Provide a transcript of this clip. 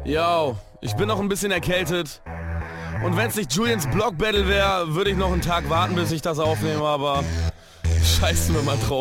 Yo, ich bin noch ein bisschen erkältet. Und wenn's nicht Julians Block Battle wäre, würde ich noch einen Tag warten, bis ich das aufnehme, aber scheißen wir mal drauf.